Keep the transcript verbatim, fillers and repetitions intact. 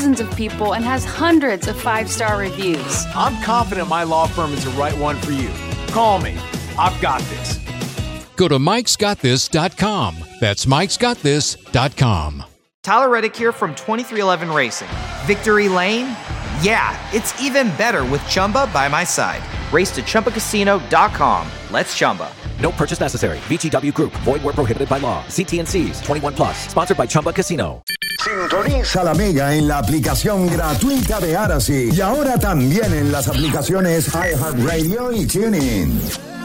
thousands of people and has hundreds of five-star reviews. I'm confident my law firm is the right one for you. Call me. I've got this. Go to mikes got this dot com. That's mikes got this dot com. Tyler Reddick here from twenty-three eleven Racing. Victory Lane? Yeah, it's even better with Chumba by my side. Race to Chumba Casino dot com. Let's Chumba. No purchase necessary. V G W Group. Void where prohibited by law. See T and C's. twenty-one plus. Sponsored by Chumba Casino. Sintoniza la Mega en la aplicación gratuita de Aracy y ahora también en las aplicaciones iHeartRadio y TuneIn.